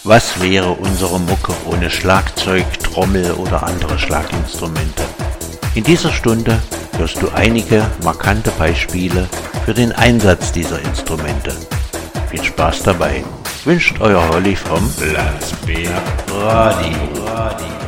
Was wäre unsere Mucke ohne Schlagzeug, Trommel oder andere Schlaginstrumente? In dieser Stunde hörst du einige markante Beispiele für den Einsatz dieser Instrumente. Viel Spaß dabei, wünscht euer Holly vom Blattberg Radio.